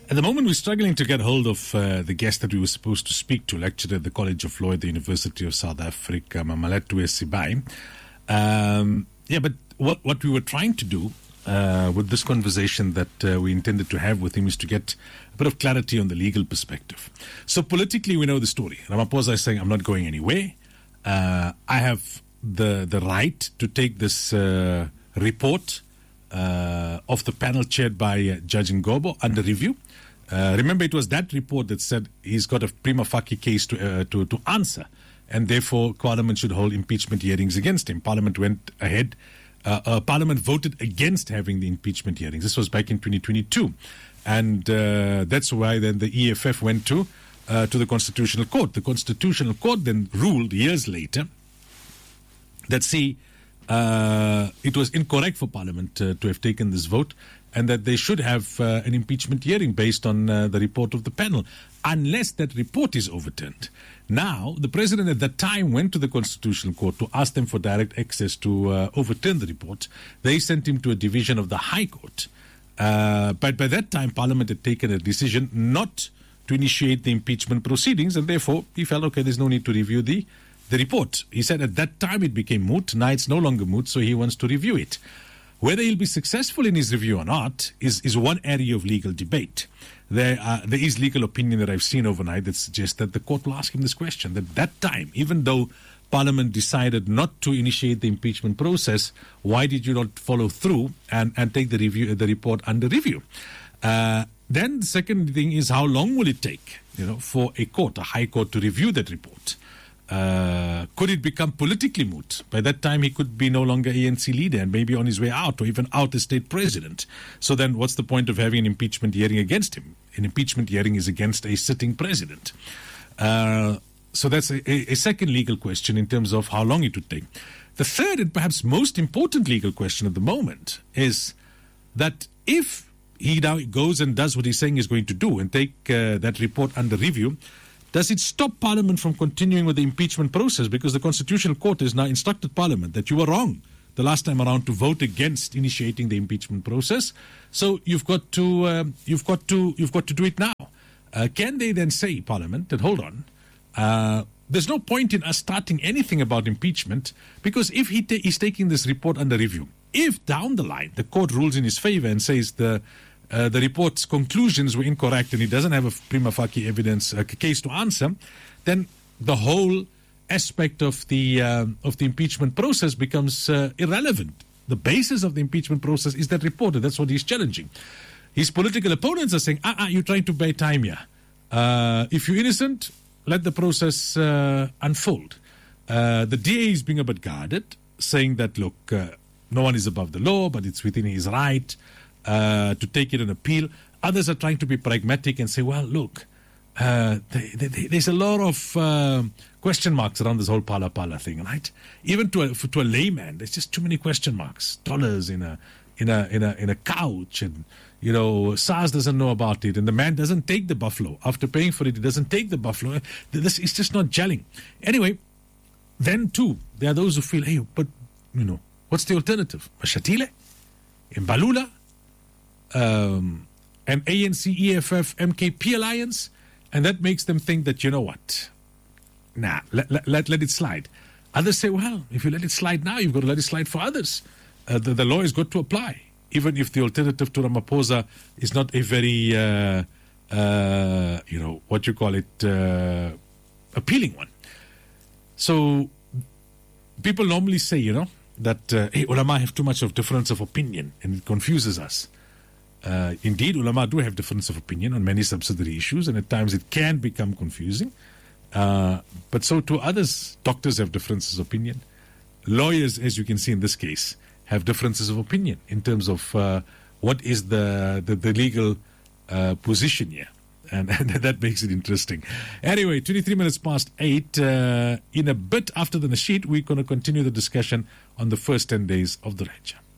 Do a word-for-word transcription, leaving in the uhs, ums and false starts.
At the moment, we're struggling to get hold of uh, the guest that we were supposed to speak to, lecturer at the College of Law at the University of South Africa, Mamalatu Sibai. Um, yeah, but what, what we were trying to do uh, with this conversation that uh, we intended to have with him is to get a bit of clarity on the legal perspective. So politically, we know the story. Ramaphosa is saying, I'm not going anywhere. Uh, I have the, the right to take this uh, report uh, of the panel chaired by uh, Judge Ngobo under review. Uh, remember, it was that report that said he's got a prima facie case to, uh, to to answer, and therefore Parliament should hold impeachment hearings against him. Parliament went ahead. Uh, uh, Parliament voted against having the impeachment hearings. This was back in twenty twenty-two, and uh, that's why then the E F F went to uh, to the Constitutional Court. The Constitutional Court then ruled years later that see uh, it was incorrect for Parliament uh, to have taken this vote, and that they should have uh, an impeachment hearing based on uh, the report of the panel, unless that report is overturned. Now, the President at that time went to the Constitutional Court to ask them for direct access to uh, overturn the report. They sent him to a division of the High Court. Uh, but by that time, Parliament had taken a decision not to initiate the impeachment proceedings, and therefore he felt, okay, there's no need to review the, the report. He said at that time it became moot. Now it's no longer moot, so he wants to review it. Whether he'll be successful in his review or not is, is one area of legal debate. There, uh, there is legal opinion that I've seen overnight that suggests that the court will ask him this question, that that time, even though Parliament decided not to initiate the impeachment process, why did you not follow through and, and take the review, the report under review? Uh, then the second thing is, how long will it take, you know, for a court, a high court, to review that report? Uh, could it become politically moot? By that time, he could be no longer A N C leader and maybe on his way out, or even out as state president. So then what's the point of having an impeachment hearing against him? An impeachment hearing is against a sitting president. Uh, so that's a, a, a second legal question in terms of how long it would take. The third and perhaps most important legal question at the moment is that if he now goes and does what he's saying he's going to do and take uh, that report under review, does it stop Parliament from continuing with the impeachment process? Because the Constitutional Court has now instructed Parliament that you were wrong the last time around to vote against initiating the impeachment process. So you've got to um, you've got to you've got to do it now. Uh, can they then say, Parliament, that hold on, uh, there's no point in us starting anything about impeachment, because if he ta- he's taking this report under review, if down the line the court rules in his favor and says the Uh, the report's conclusions were incorrect and he doesn't have a prima facie evidence uh, case to answer, then the whole aspect of the uh, of the impeachment process becomes uh, irrelevant. The basis of the impeachment process is that report, and that's what he's challenging. His political opponents are saying, ah, uh-uh, you're trying to buy time here. Uh, if you're innocent, let the process uh, unfold. Uh, the D A is being a bit guarded, saying that, look, uh, no one is above the law, but it's within his right Uh, to take it an appeal. Others are trying to be pragmatic and say, well, look, uh, they, they, they, there's a lot of uh, question marks around this whole Phala Phala thing, right? Even to a, for, to a layman, there's just too many question marks. Dollars in a in a in a in a couch, and you know, SARS doesn't know about it, and the man doesn't take the buffalo after paying for it. He doesn't take the buffalo. This is just not gelling. Anyway, then too, there are those who feel, hey, but you know, what's the alternative? Mashatile, Mbalula. Um, an A N C, E F F, M K P alliance, and that makes them think that, you know what, nah, let, let, let, let it slide. Others say, well, if you let it slide now, you've got to let it slide for others. Uh, the, the law is got to apply, even if the alternative to Ramaphosa is not a very, uh, uh, you know, what you call it, uh, appealing one. So people normally say, you know, that, uh, hey, ulama have too much of difference of opinion, and it confuses us. Uh, indeed, ulama do have difference of opinion on many subsidiary issues, and at times it can become confusing. Uh, but so too others. Doctors have differences of opinion. Lawyers, as you can see in this case, have differences of opinion in terms of uh, what is the the, the legal uh, position here. And, and that makes it interesting. Anyway, twenty-three minutes past eight. Uh, in a bit after the nasheed, we're going to continue the discussion on the first ten days of the Hajj.